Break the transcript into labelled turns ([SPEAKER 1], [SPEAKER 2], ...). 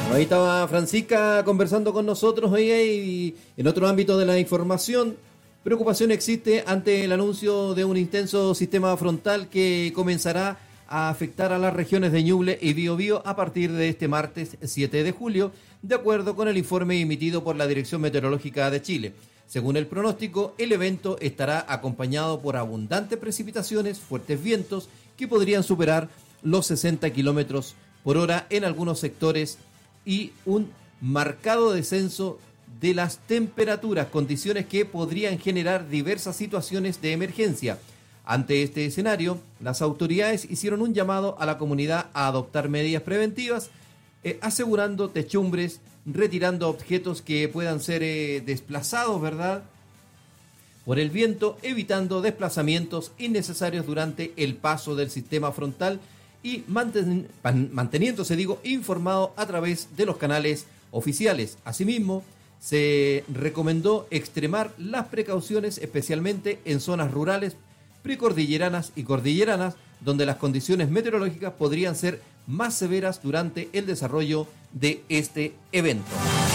[SPEAKER 1] Ahí estaba Francisca conversando con nosotros, oiga, y en otro ámbito de la información, preocupación existe ante el anuncio de un intenso sistema frontal que comenzará a afectar a las regiones de Ñuble y Biobío a partir de este martes 7 de julio, de acuerdo con el informe emitido por la Dirección Meteorológica de Chile. Según el pronóstico, el evento estará acompañado por abundantes precipitaciones, fuertes vientos que podrían superar los 60 kilómetros por hora en algunos sectores y un marcado descenso de las temperaturas, condiciones que podrían generar diversas situaciones de emergencia. Ante este escenario, las autoridades hicieron un llamado a la comunidad a adoptar medidas preventivas, asegurando techumbres, retirando objetos que puedan ser desplazados, ¿verdad?, por el viento, evitando desplazamientos innecesarios durante el paso del sistema frontal y manteniéndose, informado a través de los canales oficiales. Asimismo, se recomendó extremar las precauciones, especialmente en zonas rurales, precordilleranas y cordilleranas, donde las condiciones meteorológicas podrían ser más severas durante el desarrollo de este evento.